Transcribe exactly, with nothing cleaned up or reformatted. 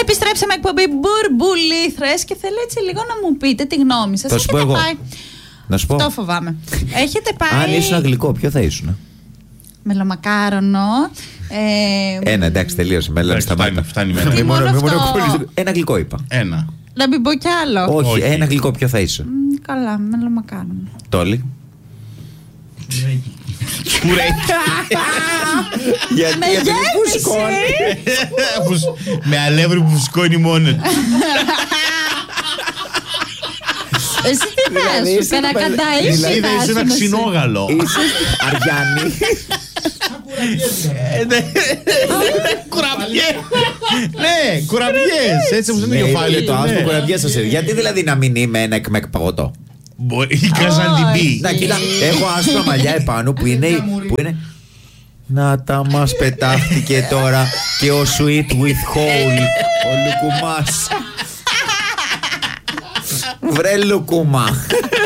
Επιστρέψαμε εκπομπή Μπουρμπουλήθρες και θέλω έτσι λίγο να μου πείτε τη γνώμη σας. Θα σου πω εγώ. Πάει... Να σου πω. Αυτό φοβάμαι. Έχετε πάει. Αν ήσουν γλυκό, ποιο θα ήσουν? Μελομακάρονο. Ε... Ένα, εντάξει, τελείωσε. Μέλα, σταμάτα. Φτάνει με Τι μόνο αυτό? Ένα γλυκό είπα. ένα. Να μην πω κι άλλο. Όχι, Όχι. ένα γλυκό, ποιο θα ήσουν? Μ, καλά, μελομακάρονο. Τόλι. Γιατί Με γιατί γέμισε. φουσκώνει. Με αλεύρι που φουσκώνει μόνο. Εσύ τι Δηλαδή, θες, είσαι ένα πελε- κανταΐσι δηλαδή, Είδα θα εσύ ένα ήσουν εσύ. ξινόγαλο. Είσαι Αριάννη. Κουραμπιές. Ναι, κουραμπιές. Έτσι όπως είναι το κεφάλι Το του. άσπρο ναι. κουραμπιές σας. Γιατί δηλαδή να μην είμαι ένα εκμεκ παγωτό? Μπορεί, η καζαντιμπή. Να κοίτα, έχω άσπρα μαλλιά επάνω που είναι, που είναι. Να τα μας πετάχτηκε τώρα και ο sweet with hole, ο Λουκουμάς. Βρε Λουκουμά.